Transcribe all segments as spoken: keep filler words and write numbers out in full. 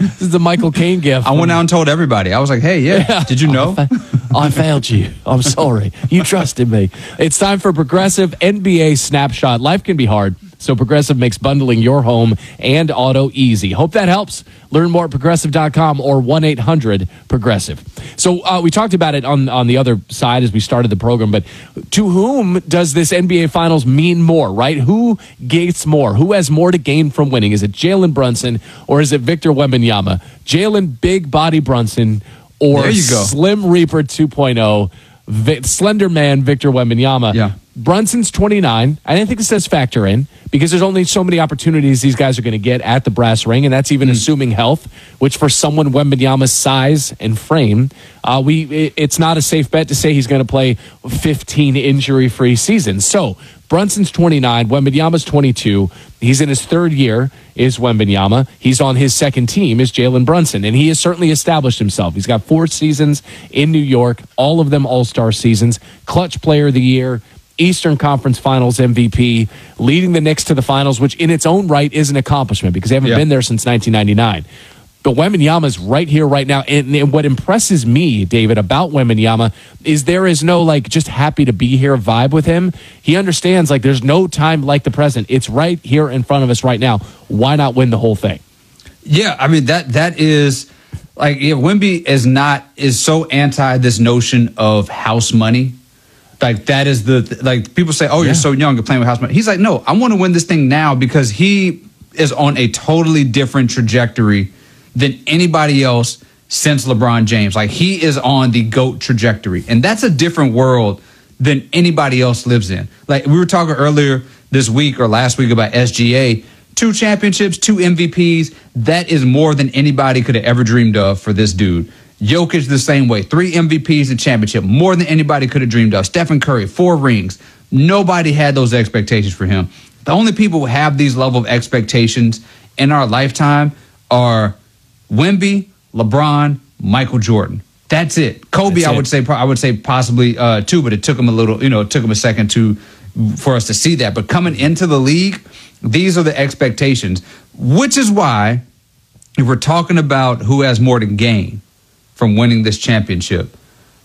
This is the Michael Caine gift. I went out and told everybody. I was like, hey, yeah, yeah. Did you know? I, fa- I failed you. I'm sorry. You trusted me. It's time for Progressive N B A Snapshot. Life can be hard, so Progressive makes bundling your home and auto easy. Hope that helps. Learn more at progressive dot com or one eight hundred progressive. So uh, we talked about it on, on the other side as we started the program, but to whom does this N B A Finals mean more, right? Who gets more? Who has more to gain from winning? Is it Jalen Brunson or is it Victor Wembanyama? Jalen Big Body Brunson or there you go. Slim Reaper two point oh, Vi- Slender Man Victor Wembanyama? Yeah. Brunson's twenty-nine. I didn't think this does factor in because there's only so many opportunities these guys are going to get at the brass ring, and that's even mm. assuming health, which for someone Wembanyama's size and frame, uh, we it, it's not a safe bet to say he's going to play fifteen injury-free seasons. So Brunson's twenty-nine, Wembanyama's twenty-two. He's in his third year, is Wembanyama. He's on his second team, is Jalen Brunson, and he has certainly established himself. He's got four seasons in New York, all of them all-star seasons, clutch player of the year, Eastern Conference Finals M V P, leading the Knicks to the finals, which in its own right is an accomplishment because they haven't yeah. been there since nineteen ninety-nine. But Wembanyama's right here, right now. And, and what impresses me, David, about Wembanyama is there is no, like, just happy to be here vibe with him. He understands, like, there's no time like the present. It's right here in front of us right now. Why not win the whole thing? Yeah, I mean, that that is, like, yeah, Wemby is not, is so anti this notion of house money. Like, that is the, like, people say, oh, you're yeah. so young, you're playing with house money. He's like, no, I want to win this thing now because he is on a totally different trajectory than anybody else since LeBron James. Like, he is on the GOAT trajectory. And that's a different world than anybody else lives in. Like, we were talking earlier this week or last week about S G A. Two championships, two M V Ps. That is more than anybody could have ever dreamed of for this dude. Jokic the same way. Three M V Ps and championship. More than anybody could have dreamed of. Stephen Curry, four rings. Nobody had those expectations for him. The only people who have these level of expectations in our lifetime are Wemby, LeBron, Michael Jordan. That's it. Kobe, That's I would it. say, I would say possibly uh, two, but it took him a little, you know, it took him a second to for us to see that. But coming into the league, these are the expectations, which is why if we're talking about who has more to gain from winning this championship,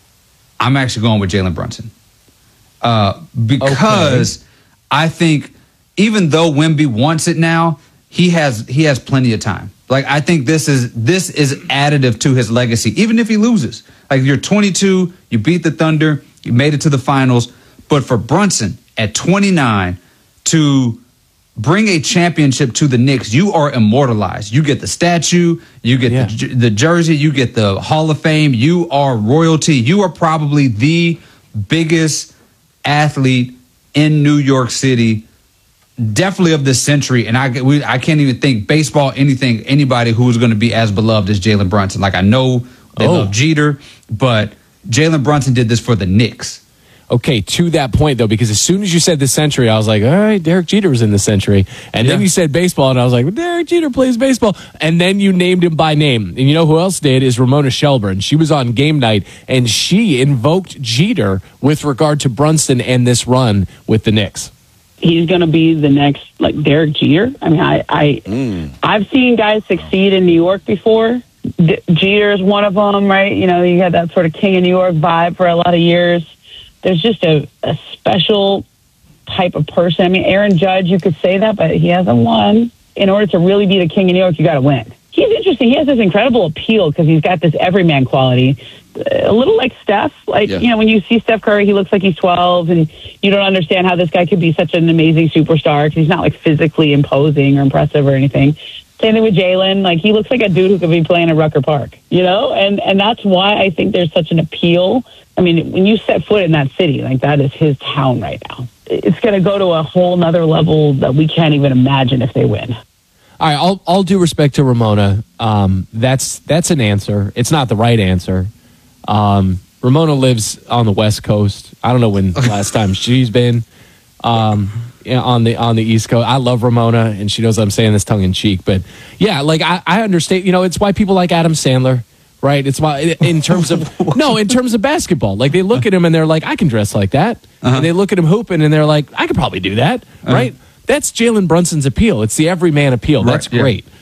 I'm actually going with Jalen Brunson uh, because okay. I think even though Wemby wants it now, he has he has plenty of time. Like, I think this is this is additive to his legacy, even if he loses. Like, you're twenty-two, you beat the Thunder, you made it to the finals. But for Brunson at twenty-nine to bring a championship to the Knicks, you are immortalized. You get the statue, you get yeah. the, the jersey, you get the Hall of Fame. You are royalty. You are probably the biggest athlete in New York City, definitely of this century. And I, we, I can't even think baseball, anything, anybody who is going to be as beloved as Jalen Brunson. Like, I know they oh. love Jeter, but Jalen Brunson did this for the Knicks. Okay, to that point, though, because as soon as you said the century, I was like, all right, Derek Jeter was in the century. And yeah. then you said baseball, and I was like, well, Derek Jeter plays baseball. And then you named him by name. And you know who else did is Ramona Shelburne. She was on game night, and she invoked Jeter with regard to Brunson and this run with the Knicks. He's going to be the next, like, Derek Jeter. I mean, I, I, mm. I've seen guys succeed in New York before. D- Jeter is one of them, right? You know, you had that sort of King of New York vibe for a lot of years. There's just a, a special type of person. I mean, Aaron Judge, you could say that, but he hasn't won. In order to really be the King of New York, you got to win. He's interesting. He has this incredible appeal because he's got this everyman quality. A little like Steph. Like, yeah. you know, when you see Steph Curry, he looks like he's twelve, and you don't understand how this guy could be such an amazing superstar because he's not, like, physically imposing or impressive or anything. Same thing with Jalen. Like, he looks like a dude who could be playing at Rucker Park, you know? And and that's why I think there's such an appeal. I mean, when you set foot in that city, like, that is his town right now. It's going to go to a whole nother level that we can't even imagine if they win. All right, all, all due respect to Ramona, um, that's that's an answer. It's not the right answer. Um, Ramona lives on the West Coast. I don't know when the last time she's been um, on the on the East Coast. I love Ramona, and she knows I'm saying this tongue in cheek. But yeah, like I, I understand. You know, it's why people like Adam Sandler, right? It's why in terms of no, in terms of basketball, like they look at him and they're like, I can dress like that, uh-huh. and they look at him hooping and they're like, I could probably do that, uh-huh. right? That's Jalen Brunson's appeal. It's the everyman appeal. That's right, great. Yeah.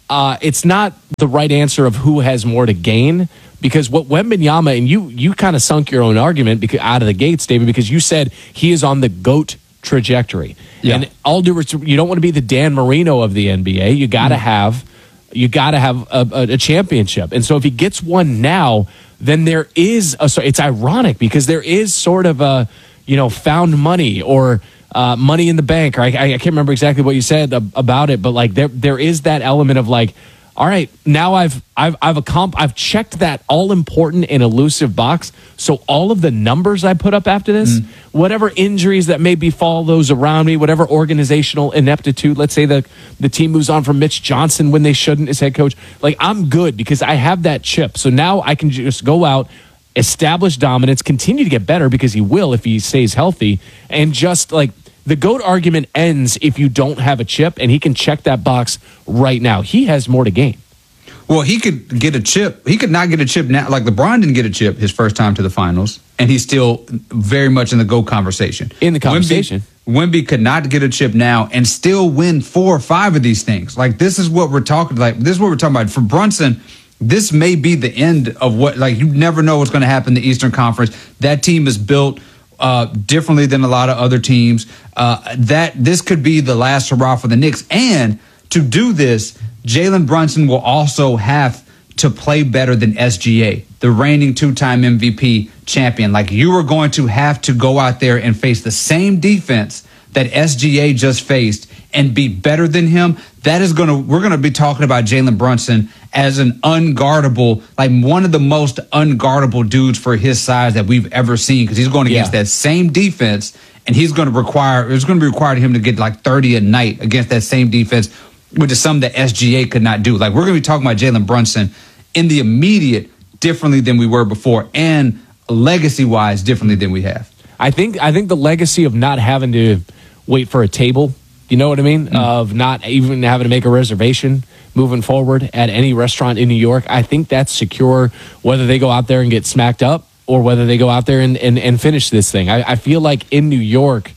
uh, it's not the right answer of who has more to gain. Because what Wembanyama, and you you kind of sunk your own argument because, out of the gates, David, because you said he is on the GOAT trajectory. Yeah. And all due respect, you don't want to be the Dan Marino of the N B A. You got to mm. have you got to have a, a, a championship. And so if he gets one now, then there is a, so it's ironic because there is sort of a, you know, found money or uh, money in the bank. Or I, I can't remember exactly what you said about it, but like there there is that element of like, all right, now I've I've I've a comp, I've checked that all important and elusive box. So all of the numbers I put up after this, mm. whatever injuries that may befall those around me, whatever organizational ineptitude, let's say the the team moves on from Mitch Johnson when they shouldn't as head coach, like I'm good because I have that chip. So now I can just go out, establish dominance, continue to get better because he will if he stays healthy, and just like. The GOAT argument ends if you don't have a chip, and he can check that box right now. He has more to gain. Well, he could get a chip. He could not get a chip now. Like LeBron didn't get a chip his first time to the finals, and he's still very much in the GOAT conversation. In the conversation. Wemby, Wemby could not get a chip now and still win four or five of these things. Like, this is what we're talking like. This is what we're talking about. For Brunson, this may be the end of what, like, you never know what's going to happen in the Eastern Conference. That team is built Uh, differently than a lot of other teams. Uh, that this could be the last hurrah for the Knicks. And to do this, Jalen Brunson will also have to play better than S G A, the reigning two-time M V P champion. Like, you are going to have to go out there and face the same defense that S G A just faced and be better than him. That is going to, we're going to be talking about Jalen Brunson as an unguardable, like one of the most unguardable dudes for his size that we've ever seen, because he's going against yeah. that same defense, and he's going to require, it's going to be required of him to get like thirty a night against that same defense, which is something that S G A could not do. Like, we're going to be talking about Jalen Brunson in the immediate differently than we were before, and legacy-wise differently than we have. I think I think the legacy of not having to wait for a table, you know what I mean? Mm. Of not even having to make a reservation moving forward at any restaurant in New York. I think that's secure, whether they go out there and get smacked up or whether they go out there and, and, and finish this thing. I, I feel like in New York,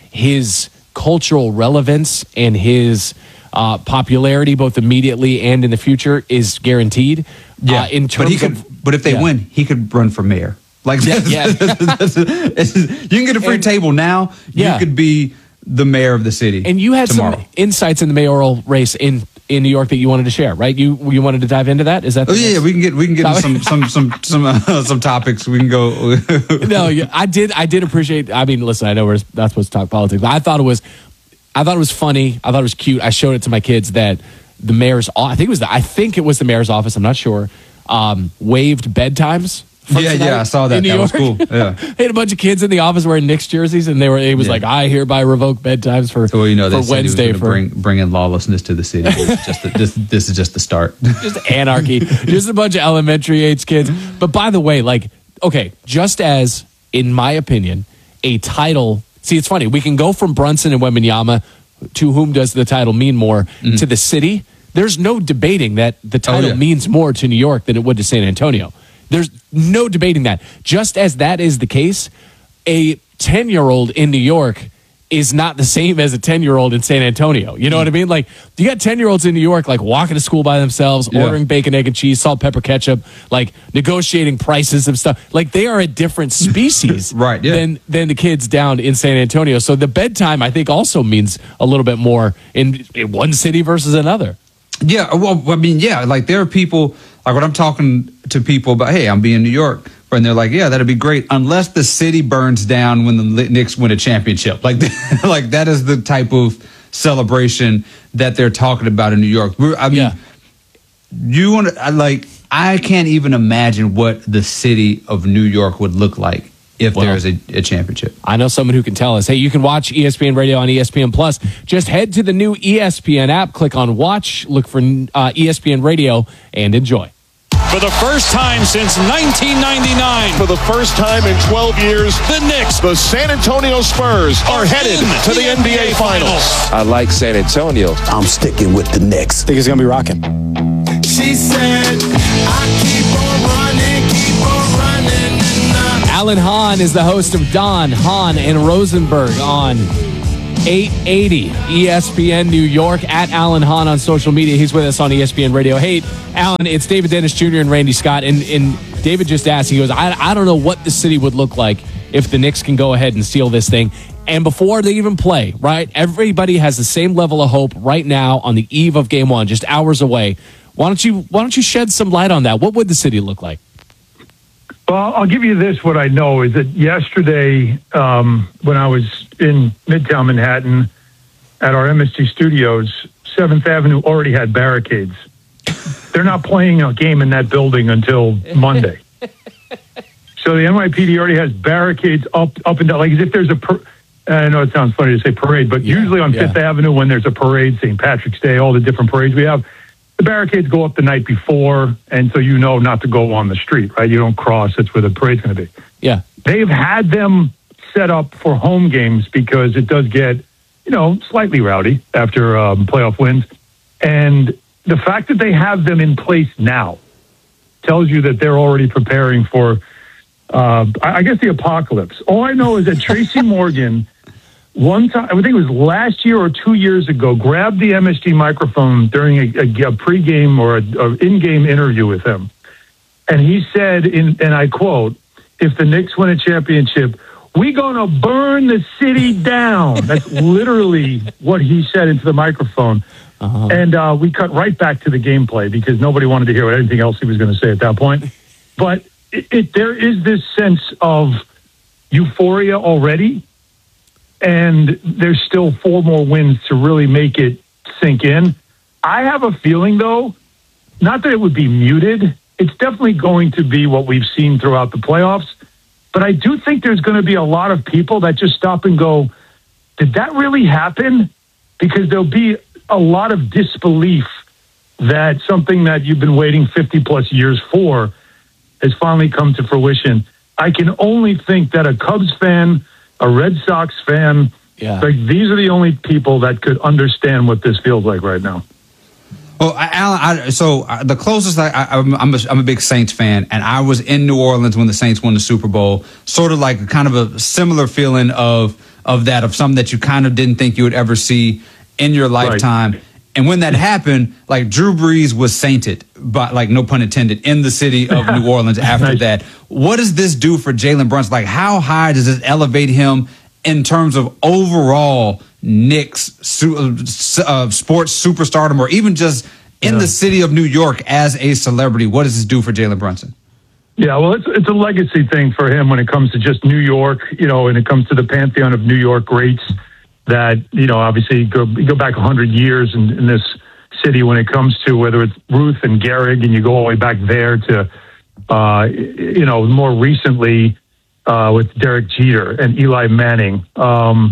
his cultural relevance and his uh, popularity, both immediately and in the future, is guaranteed. Yeah, uh, in terms but, he could, of, but if they yeah. win, he could run for mayor. Like, yeah, yeah. you can get a free and, table now. Yeah. You could be the mayor of the city. And you had tomorrow. some insights in the mayoral race in, in New York that you wanted to share, right? You you wanted to dive into that? Is that? Oh yeah, yeah, we can get we can get into some some some some uh, some topics. We can go. No, yeah, I did I did appreciate. I mean, listen, I know we're not supposed to talk politics, but I thought it was, I thought it was funny. I thought it was cute. I showed it to my kids that the mayor's. I think it was the. I think it was the mayor's office. I'm not sure. Um, waived bedtimes. Yeah, yeah, I saw that. That York. was cool. Yeah, they had a bunch of kids in the office wearing Knicks jerseys, and they were. It was yeah. like, I hereby revoke bedtimes for, well, you know, for Wednesday for bring bring in lawlessness to the city. just the, this this is just the start. Just anarchy. Just a bunch of elementary age kids. But by the way, like, okay, just as in my opinion, a title. See, it's funny. We can go from Brunson and Wembanyama to whom does the title mean more mm-hmm. to the city. There's no debating that the title oh, yeah. means more to New York than it would to San Antonio. There's no debating that. Just as that is the case, a ten-year-old in New York is not the same as a ten-year-old in San Antonio. You know what I mean? Like, you got ten-year-olds in New York, like, walking to school by themselves, yeah. ordering bacon, egg, and cheese, salt, pepper, ketchup, like, negotiating prices of stuff. Like, they are a different species right, yeah. than, than the kids down in San Antonio. So the bedtime, I think, also means a little bit more in, in one city versus another. Yeah, well, I mean, yeah, like, there are people... Like, when I'm talking to people about, hey, I'm being in New York, and they're like, yeah, that'd be great, unless the city burns down when the Knicks win a championship. Like, like that is the type of celebration that they're talking about in New York. I mean, yeah. you want to, like, I can't even imagine what the city of New York would look like if well, there's a, a championship. I know someone who can tell us. Hey, you can watch E S P N Radio on E S P N Plus. Just head to the new E S P N app, click on Watch, look for uh, E S P N Radio, and enjoy. For the first time since nineteen ninety-nine. For the first time in twelve years, the Knicks, the San Antonio Spurs, are headed to the, the N B A Finals. I like San Antonio. I'm sticking with the Knicks. I think it's going to be rocking. She said, I keep on running, keep on running. Alan Hahn is the host of Don, Hahn, and Rosenberg on eight eighty E S P N New York, at Alan Hahn on social media. He's with us on E S P N Radio. Hey, Alan, it's David Dennis Junior and Randy Scott. And, and David just asked, he goes, I, I don't know what the city would look like if the Knicks can go ahead and steal this thing. And before they even play, right, everybody has the same level of hope right now on the eve of game one, just hours away. Why don't you why don't you shed some light on that? What would the city look like? Well, I'll give you this. What I know is that yesterday, um, when I was in Midtown Manhattan at our M S G studios, seventh Avenue already had barricades. They're not playing a game in that building until Monday. So the N Y P D already has barricades up up and down, like as if there's a per- I know it sounds funny to say parade, but yeah, usually on yeah. Fifth Avenue when there's a parade, Saint Patrick's Day, all the different parades we have, the barricades go up the night before, and so you know not to go on the street, right? You don't cross. That's where the parade's going to be. Yeah. They've had them set up for home games because it does get, you know, slightly rowdy after um, playoff wins. And the fact that they have them in place now tells you that they're already preparing for, uh, I guess, the apocalypse. All I know is that Tracy Morgan... One time, I think it was last year or two years ago, grabbed the M S G microphone during a, a, a pregame or a, a in-game interview with him. And he said, in, and I quote, if the Knicks win a championship, we gonna burn the city down. That's literally what he said into the microphone. Uh-huh. And uh, we cut right back to the gameplay because nobody wanted to hear anything else he was going to say at that point. But it, it, there is this sense of euphoria already. And there's still four more wins to really make it sink in. I have a feeling, though, not that it would be muted. It's definitely going to be what we've seen throughout the playoffs. But I do think there's going to be a lot of people that just stop and go, did that really happen? Because there'll be a lot of disbelief that something that you've been waiting fifty plus years for has finally come to fruition. I can only think that a Cubs fan, a Red Sox fan, yeah. like these are the only people that could understand what this feels like right now. Well, Alan, I, so uh, the closest I, I, I'm, I'm, a, I'm a big Saints fan, and I was in New Orleans when the Saints won the Super Bowl. Sort of like kind of a similar feeling of of that, of something that you kind of didn't think you would ever see in your lifetime. Right. And when that happened, like Drew Brees was sainted, but like no pun intended, in the city of New Orleans after nice. that. What does this do for Jalen Brunson? Like, how high does this elevate him in terms of overall Knicks su- uh, sports superstardom, or even just in yeah. the city of New York as a celebrity? What does this do for Jalen Brunson? Yeah, well, it's it's a legacy thing for him when it comes to just New York, you know, when it comes to the pantheon of New York greats. That, you know, obviously go go back one hundred years in, in this city when it comes to whether it's Ruth and Gehrig, and you go all the way back there to, uh, you know, more recently uh, with Derek Jeter and Eli Manning. Um,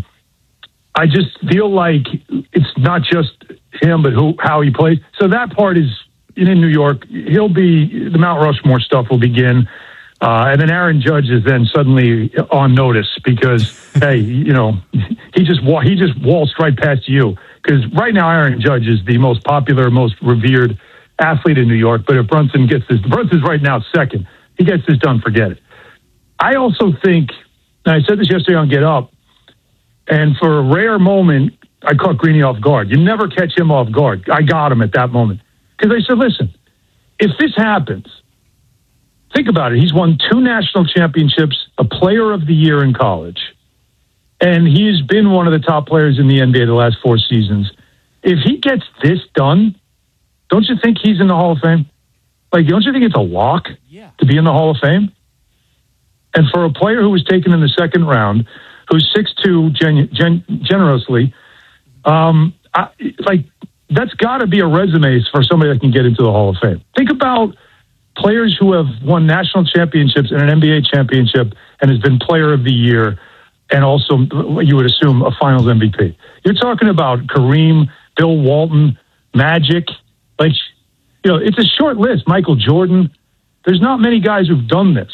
I just feel like it's not just him, but who how he plays. So that part is in New York. He'll be, the Mount Rushmore stuff will begin. Uh, and then Aaron Judge is then suddenly on notice because, hey, you know, he just wa- he just waltzed right past you. Because right now Aaron Judge is the most popular, most revered athlete in New York. But if Brunson gets this, Brunson's right now second. He gets this done, forget it. I also think, and I said this yesterday on Get Up, and for a rare moment, I caught Greeny off guard. You never catch him off guard. I got him at that moment. Because I said, listen, if this happens, think about it. He's won two national championships, a player of the year in college, and he's been one of the top players in the N B A the last four seasons. If he gets this done, don't you think he's in the Hall of Fame? Like, don't you think it's a lock yeah. to be in the Hall of Fame? And for a player who was taken in the second round, who's six two gen- gen- generously, um, I, like, that's got to be a resume for somebody that can get into the Hall of Fame. Think about players who have won national championships and an N B A championship and has been player of the year and also, you would assume, a finals M V P. You're talking about Kareem, Bill Walton, Magic. Like, you know, it's a short list. Michael Jordan. There's not many guys who've done this.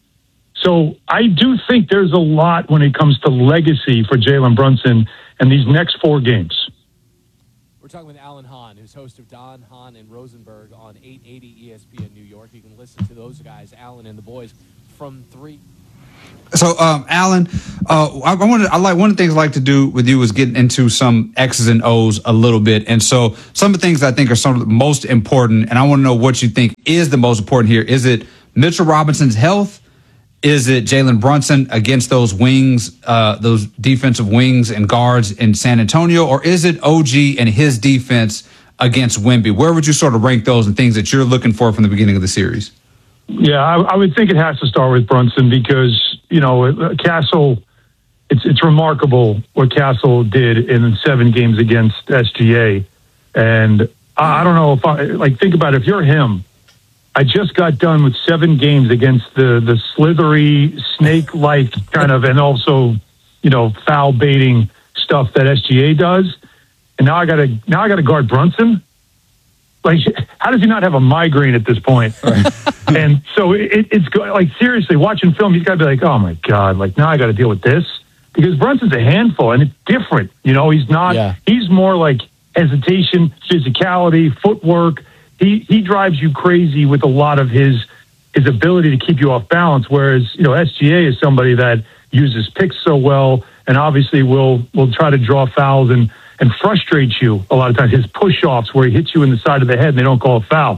So I do think there's a lot when it comes to legacy for Jalen Brunson and these next four games. We're talking with Alan Hahn, who's host of Don, Hahn, and Rosenberg on eight eighty E S P N New York. You can listen to those guys, Alan and the boys, from three So, um, Alan, uh, I, I wanted, I like one of the things I like to do with you is get into some X's and O's a little bit. And so some of the things I think are some of the most important, and I want to know what you think is the most important here. Is it Mitchell Robinson's health? Is it Jalen Brunson against those wings, uh, those defensive wings and guards in San Antonio? Or is it O G and his defense against Wemby? Where would you sort of rank those and things that you're looking for from the beginning of the series? Yeah, I, I would think it has to start with Brunson because, you know, Castle, it's it's remarkable what Castle did in seven games against S G A. And I, I don't know if I, like, think about it. If you're him, I just got done with seven games against the, the slithery, snake-like kind of, and also, you know, foul baiting stuff that S G A does. And now I got to, now I got to guard Brunson. Like, how does he not have a migraine at this point? Right. And so it, it's go- like, seriously, watching film, he's got to be like, oh my God, like now I got to deal with this because Brunson's a handful and it's different. You know, he's not, yeah. he's more like hesitation, physicality, footwork. He, he drives you crazy with a lot of his, his ability to keep you off balance. Whereas, you know, S G A is somebody that uses picks so well and obviously will, will try to draw fouls and, and frustrates you a lot of times. His push-offs where he hits you in the side of the head and they don't call a foul.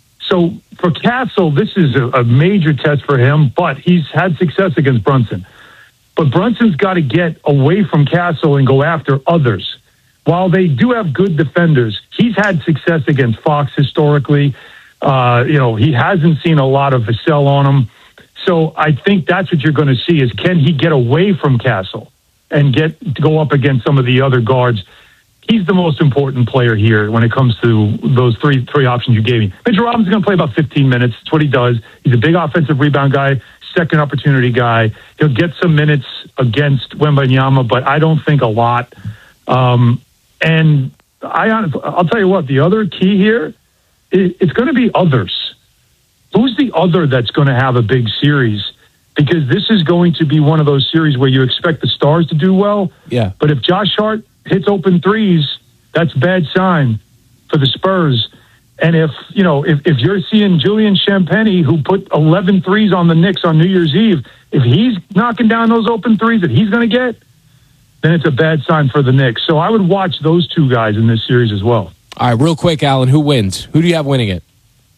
So for Castle, this is a, a major test for him, but he's had success against Brunson. But Brunson's got to get away from Castle and go after others. While they do have good defenders, he's had success against Fox historically. Uh, you know, he hasn't seen a lot of Vassell on him. So I think that's what you're going to see is can he get away from Castle and get to go up against some of the other guards? He's the most important player here when it comes to those three three options you gave me. Mitchell Robinson's going to play about fifteen minutes. That's what he does. He's a big offensive rebound guy, second opportunity guy. He'll get some minutes against Wembanyama, but I don't think a lot. Um, and I, I'll tell you what, the other key here, it, it's going to be others. Who's the other that's going to have a big series? Because this is going to be one of those series where you expect the stars to do well. Yeah. But if Josh Hart hits open threes, that's a bad sign for the Spurs. And if, you know, if, if you're seeing Julian Champagnie, who put eleven threes on the Knicks on New Year's Eve, if he's knocking down those open threes that he's going to get, then it's a bad sign for the Knicks. So I would watch those two guys in this series as well. All right, real quick, Alan, who wins? Who do you have winning it?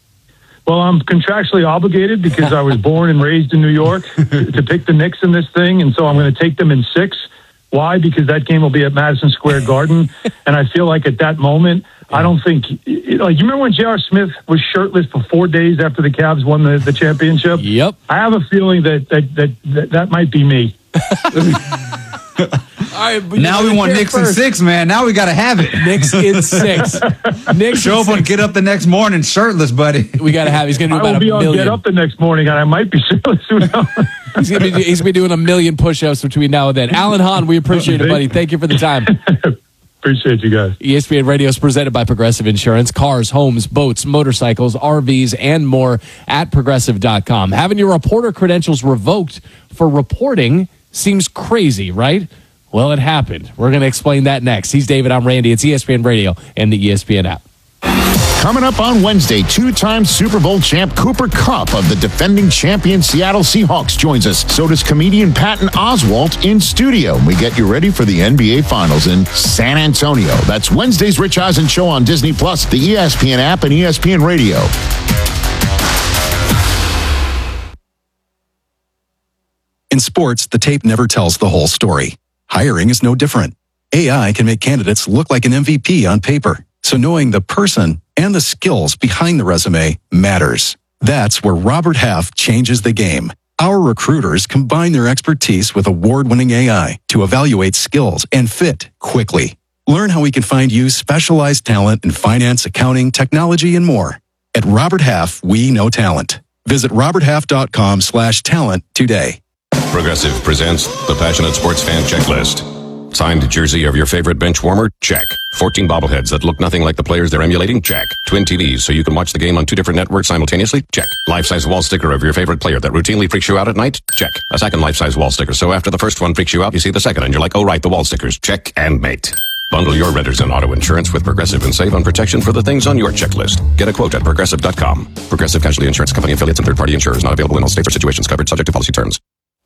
Well, I'm contractually obligated because I was born and raised in New York to pick the Knicks in this thing, and so I'm going to take them in six. Why? Because that game will be at Madison Square Garden, and I feel like at that moment, yeah. I don't think like you remember when J R. Smith was shirtless for four days after the Cavs won the, the championship. Yep, I have a feeling that that that that, that might be me. All right, now we want Knicks in six, man. Now we got to have it. Knicks in six. Knicks show up and get up the next morning shirtless, buddy. We got to have. He's going to do I about will be a on million. Get up the next morning, and I might be shirtless. He's going to be. He's going to be doing a million push-ups between now and then. Alan Hahn, we appreciate it, buddy. Thank you for the time. Appreciate you guys. E S P N Radio is presented by Progressive Insurance. Cars, homes, boats, motorcycles, R Vs, and more at progressive dot com. Having your reporter credentials revoked for reporting seems crazy, right? Well, it happened. We're going to explain that next. He's David. I'm Randy. It's E S P N Radio and the E S P N app. Coming up on Wednesday, two-time Super Bowl champ Cooper Kupp of the defending champion Seattle Seahawks joins us. So does comedian Patton Oswalt in studio. We get you ready for the N B A Finals in San Antonio. That's Wednesday's Rich Eisen Show on Disney Plus, the E S P N app, and E S P N Radio. In sports, the tape never tells the whole story. Hiring is no different. A I can make candidates look like an M V P on paper. So knowing the person and the skills behind the resume matters. That's where Robert Half changes the game. Our recruiters combine their expertise with award-winning A I to evaluate skills and fit quickly. Learn how we can find you specialized talent in finance, accounting, technology, and more. At Robert Half, we know talent. Visit roberthalf.com slash talent today. Progressive presents the Passionate Sports Fan Checklist. Signed jersey of your favorite bench warmer? Check. fourteen bobbleheads that look nothing like the players they're emulating? Check. Twin T Vs so you can watch the game on two different networks simultaneously? Check. Life-size wall sticker of your favorite player that routinely freaks you out at night? Check. A second life-size wall sticker so after the first one freaks you out, you see the second and you're like, oh right, the wall stickers. Check and mate. Bundle your renters and auto insurance with Progressive and save on protection for the things on your checklist. Get a quote at progressive dot com. Progressive Casualty Insurance Company affiliates and third-party insurers not available in all states or situations covered subject to policy terms.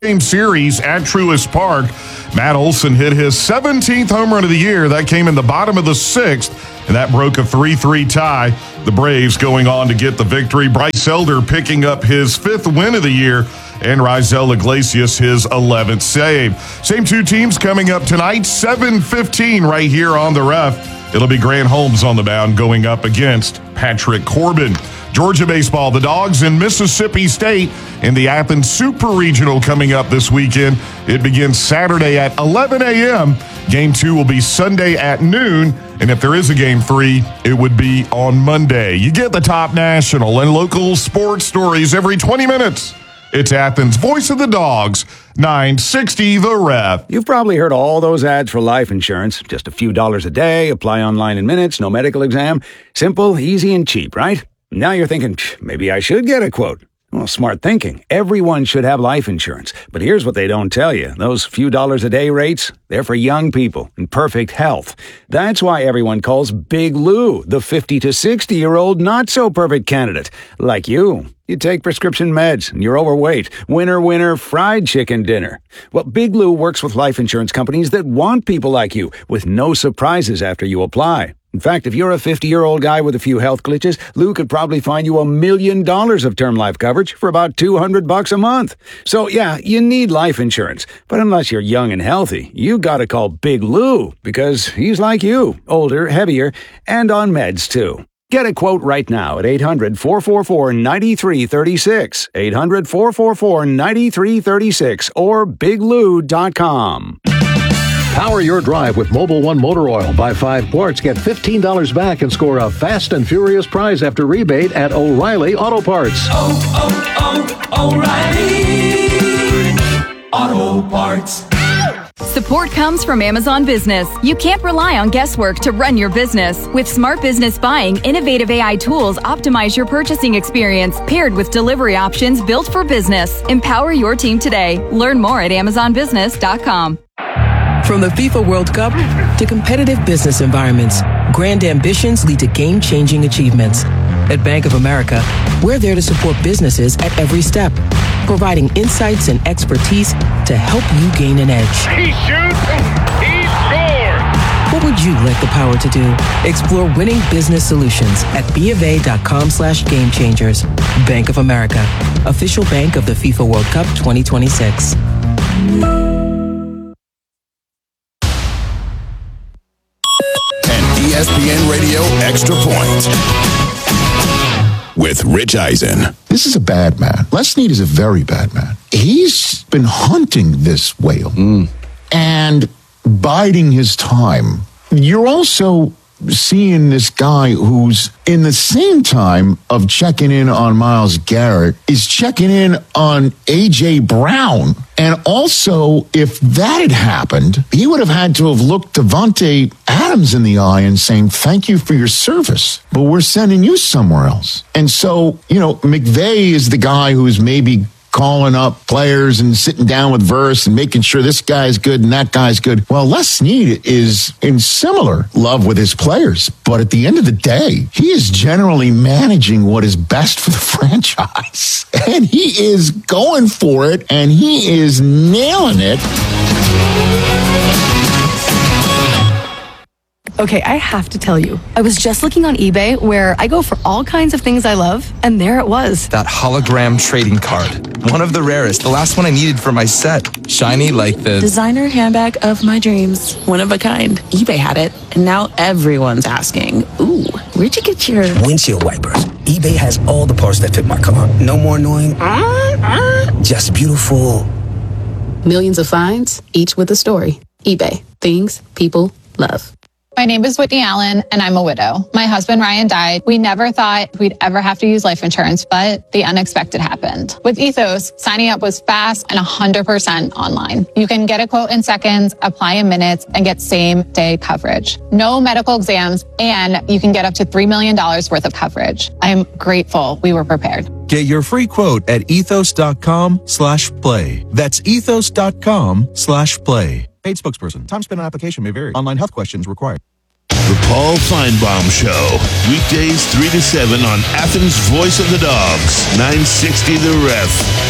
Game series at Truist Park. Matt Olson hit his seventeenth home run of the year. That came in the bottom of the sixth, and that broke a three three tie. The Braves going on to get the victory. Bryce Elder picking up his fifth win of the year, and Raisel Iglesias his eleventh save. Same two teams coming up tonight, seven fifteen right here on the Ref. It'll be Grant Holmes on the mound going up against Patrick Corbin. Georgia baseball, the Dogs in Mississippi State in the Athens Super Regional coming up this weekend. It begins Saturday at eleven a.m. Game two will be Sunday at noon. And if there is a game three, it would be on Monday. You get the top national and local sports stories every twenty minutes. It's Athens' Voice of the Dogs, nine sixty The Ref. You've probably heard all those ads for life insurance. Just a few dollars a day, apply online in minutes, no medical exam. Simple, easy, and cheap, right? Now you're thinking, maybe I should get a quote. Well, smart thinking. Everyone should have life insurance. But here's what they don't tell you. Those few dollars a day rates, they're for young people in perfect health. That's why everyone calls Big Lou the fifty to sixty-year-old not-so-perfect candidate. Like you. You take prescription meds and you're overweight. Winner, winner, fried chicken dinner. Well, Big Lou works with life insurance companies that want people like you with no surprises after you apply. In fact, if you're a fifty-year-old guy with a few health glitches, Lou could probably find you a million dollars of term life coverage for about two hundred bucks a month. So yeah, you need life insurance. But unless you're young and healthy, you gotta call Big Lou because he's like you, older, heavier, and on meds too. Get a quote right now at eight hundred, four four four, nine three three six, eight hundred, four four four, nine three three six, or big lou dot com. Power your drive with Mobil one Motor Oil. Buy five quarts, get fifteen dollars back, and score a fast and furious prize after rebate at O'Reilly Auto Parts. Oh, oh, oh, O'Reilly Auto Parts. Support comes from Amazon Business. You can't rely on guesswork to run your business. With Smart Business Buying, innovative A I tools optimize your purchasing experience, paired with delivery options built for business. Empower your team today. Learn more at amazon business dot com. From the FIFA World Cup to competitive business environments, grand ambitions lead to game-changing achievements. At Bank of America, we're there to support businesses at every step, providing insights and expertise to help you gain an edge. He shoots, he scores! What would you like the power to do? Explore winning business solutions at BofA.com slash game changers. Bank of America, official bank of the FIFA World Cup twenty twenty-six. E S P N Radio Extra Point with Rich Eisen. This is a bad man. Les Snead is a very bad man. He's been hunting this whale mm. and biding his time. You're also seeing this guy who's in the same time of checking in on Myles Garrett is checking in on A J Brown. And also, if that had happened, he would have had to have looked Devontae Adams in the eye and saying, thank you for your service, but we're sending you somewhere else. And so, you know, McVay is the guy who's maybe calling up players and sitting down with Verse and making sure this guy's good and that guy's good. Well, Les Snead is in similar love with his players, but at the end of the day, he is generally managing what is best for the franchise. And he is going for it, and he is nailing it. Okay, I have to tell you, I was just looking on eBay where I go for all kinds of things I love, and there it was. That hologram trading card. One of the rarest. The last one I needed for my set. Shiny like the... designer handbag of my dreams. One of a kind. eBay had it, and now everyone's asking, ooh, where'd you get your... windshield wipers. eBay has all the parts that fit my car. No more annoying... just beautiful. Millions of finds, each with a story. eBay. Things people love. My name is Whitney Allen, and I'm a widow. My husband, Ryan, died. We never thought we'd ever have to use life insurance, but the unexpected happened. With Ethos, signing up was fast and one hundred percent online. You can get a quote in seconds, apply in minutes, and get same-day coverage. No medical exams, and you can get up to three million dollars worth of coverage. I'm grateful we were prepared. Get your free quote at ethos.com slash play. That's ethos.com slash play. Paid spokesperson. Time spent on application may vary. Online health questions required. The Paul Feinbaum Show. Weekdays three to seven on Athens' Voice of the Dogs. nine sixty The Ref.